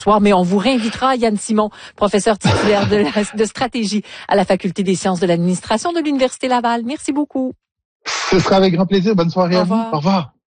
soir, mais on vous réinvitera, Yann Simon, professeur titulaire de stratégie à la Faculté des sciences de l'administration de l'Université Laval. Merci beaucoup. Ce sera avec grand plaisir. Bonne soirée à vous. Au revoir.